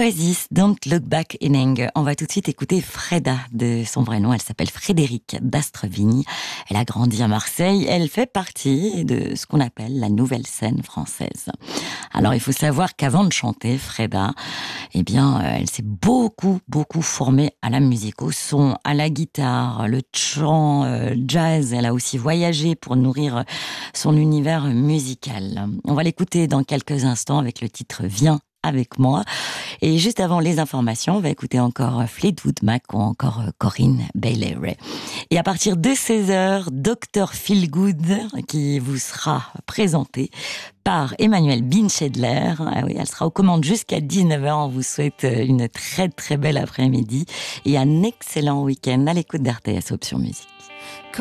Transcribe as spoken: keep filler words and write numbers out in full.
Oasis, Don't Look Back in Anger. On va tout de suite écouter Freda, de son vrai nom. Elle s'appelle Frédérique d'Astrevigny. Elle a grandi à Marseille. Elle fait partie de ce qu'on appelle la nouvelle scène française. Alors, il faut savoir qu'avant de chanter, Freda, eh bien, elle s'est beaucoup, beaucoup formée à la musique, au son, à la guitare, le chant, euh, jazz. Elle a aussi voyagé pour nourrir son univers musical. On va l'écouter dans quelques instants avec le titre Viens avec moi. Et juste avant les informations, on va écouter encore Fleetwood Mac ou encore Corinne Bailey Rae. Et à partir de seize heures, docteur Feelgood qui vous sera présenté par Emmanuelle Binchedler. Ah oui, elle sera aux commandes jusqu'à dix-neuf heures. On vous souhaite une très très belle après-midi et un excellent week-end à l'écoute d'R T S Option Musique.